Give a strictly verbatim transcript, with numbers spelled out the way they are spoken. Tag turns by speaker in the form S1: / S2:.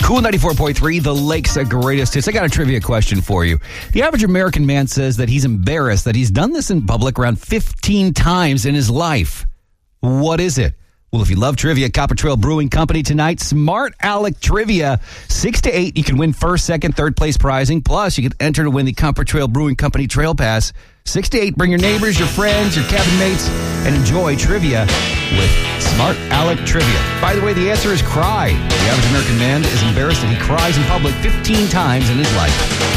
S1: Cool ninety-four point three, the Lake's greatest hits. I got a trivia question for you. The average American man says that he's embarrassed that he's done this in public around fifteen times in his life. What is it? Well, if you love trivia, Copper Trail Brewing Company tonight, Smart Alec Trivia, six to eight. You can win first, second, third place prizing. Plus, you can enter to win the Copper Trail Brewing Company Trail Pass. six to eight, bring your neighbors, your friends, your cabin mates, and enjoy trivia with Smart Alec Trivia. By the way, the answer is cry. The average American man is embarrassed that he cries in public fifteen times in his life.